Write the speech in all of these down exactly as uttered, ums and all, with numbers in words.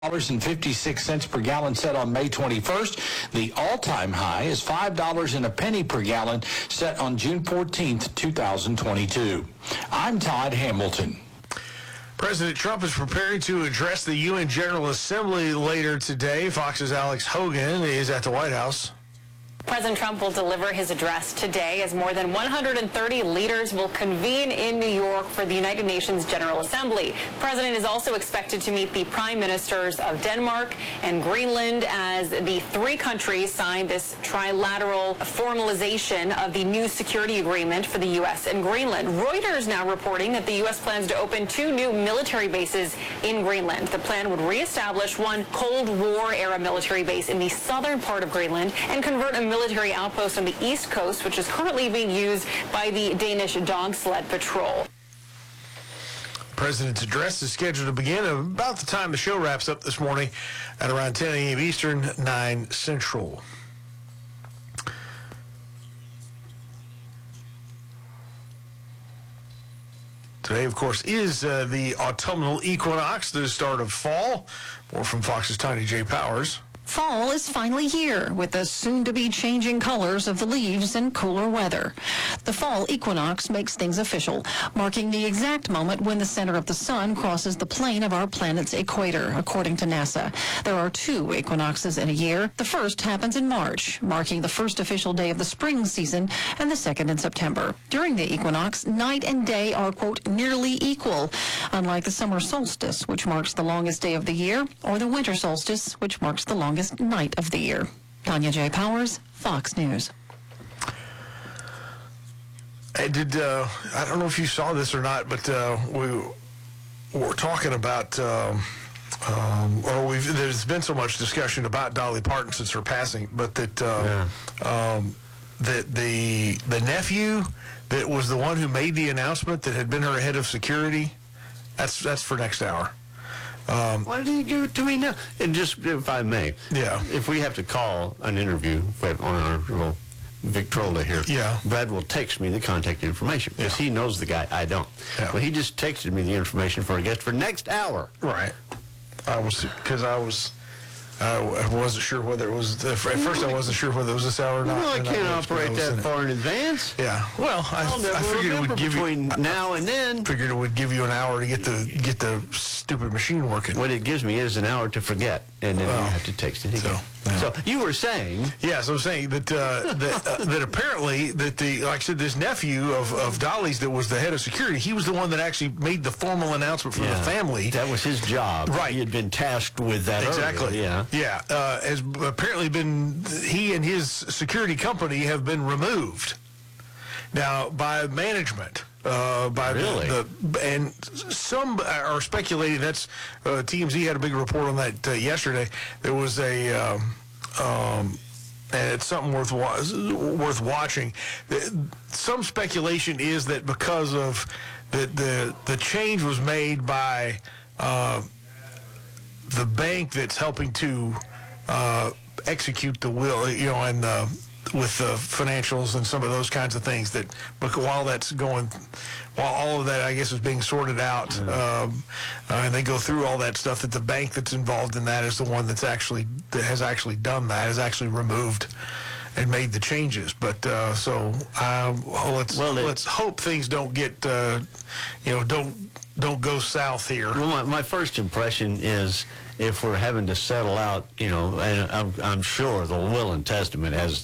dollars and fifty-six cents per gallon set on May twenty-first. The all-time high is five dollars and a penny per gallon set on June fourteenth, two thousand twenty-two. I'm Todd Hamilton. President Trump is preparing to address the U N General Assembly later today. Fox's Alex Hogan is at the White House. President Trump will deliver his address today as more than one hundred thirty leaders will convene in New York for the United Nations General Assembly. The president is also expected to meet the prime ministers of Denmark and Greenland as the three countries sign this trilateral formalization of the new security agreement for the U S and Greenland. Reuters now reporting that the U S plans to open two new military bases in Greenland. The plan would reestablish one Cold War-era military base in the southern part of Greenland and convert a military outpost on the east coast, which is currently being used by the Danish Dog Sled Patrol. President's address is scheduled to begin about the time the show wraps up this morning at around ten a.m. Eastern, nine Central. Today, of course, is uh, the autumnal equinox, the start of fall. More from Fox's Tiny J. Powers. Fall is finally here, with the soon-to-be changing colors of the leaves and cooler weather. The fall equinox makes things official, marking the exact moment when the center of the sun crosses the plane of our planet's equator, according to NASA. There are two equinoxes in a year. The first happens in March, marking the first official day of the spring season, and the second in September. During the equinox, night and day are, quote, nearly equal, unlike the summer solstice, which marks the longest day of the year, or the winter solstice, which marks the longest night of the year. Tanya J. Powers, Fox News. I did. Uh, I don't know if you saw this or not, but uh, we were talking about, um, um, or we've. There's been so much discussion about Dolly Parton since her passing, but that uh, yeah. um, that the the nephew that was the one who made the announcement that had been her head of security. That's that's for next hour. Um, Why did you give it to me now? And just, if I may, yeah. If we have to call an interview on our little Victrola here, yeah. Brad will text me the contact information because yeah. he knows the guy. I don't. Yeah. Well, he just texted me the information for a guest for next hour. Right. I was because I was. I wasn't sure whether it was, at first I wasn't sure whether it was this hour or not. Well, I can't operate that far in advance. Yeah. Well, I, I figured it would give you, between now and then. figured it would give you an hour to get the get the stupid machine working. What it gives me is an hour to forget, and then well, you have to text it again. So, yeah. so you were saying. Yes, I was saying that uh, that, uh, that apparently that the, like I said, this nephew of, of Dolly's that was the head of security, he was the one that actually made the formal announcement for yeah, the family. That was his job. Right. He had been tasked with that Exactly. Earlier. Yeah. Yeah. Uh, has apparently been, he and his security company have been removed now by management. Uh, by really? the, the and some are speculating that's uh, T M Z had a big report on that uh, yesterday. There was a um, um, and it's something worth wa- worth watching. Some speculation is that because of the the the change was made by uh, the bank that's helping to uh, execute the will, you know, and uh, with the financials and some of those kinds of things, that while that's going, while all of that, I guess, is being sorted out, mm-hmm. um, uh, and they go through all that stuff, that the bank that's involved in that is the one that's actually, that has actually done that, has actually removed and made the changes. But uh, so uh, well, let's well, it, let's hope things don't get, uh, you know, don't don't go south here. Well, my, my first impression is, if we're having to settle out, you know, and I'm, I'm sure the will and testament has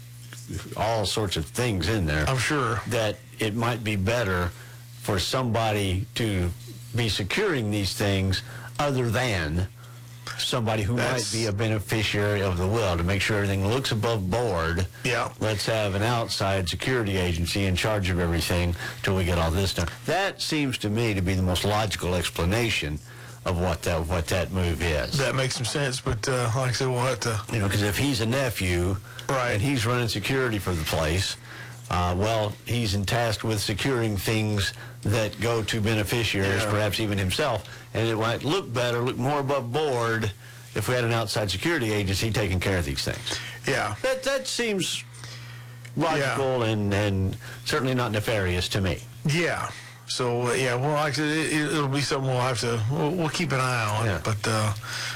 all sorts of things in there. I'm sure that it might be better for somebody to be securing these things other than somebody who That's, might be a beneficiary of the will, to make sure everything looks above board. Yeah. Let's have an outside security agency in charge of everything till we get all this done. That seems to me to be the most logical explanation of what that what that move is. That makes some sense, but uh, like I said, we'll have to. You know, because if he's a nephew, right, and he's running security for the place, uh, well, he's tasked with securing things that go to beneficiaries, yeah. perhaps even himself, and it might look better, look more above board, if we had an outside security agency taking care of these things. Yeah, that that seems logical yeah. and and certainly not nefarious to me. Yeah. So, uh, yeah, well, like I said, it, it'll be something we'll have to, we'll, we'll keep an eye on. Yeah. But, uh,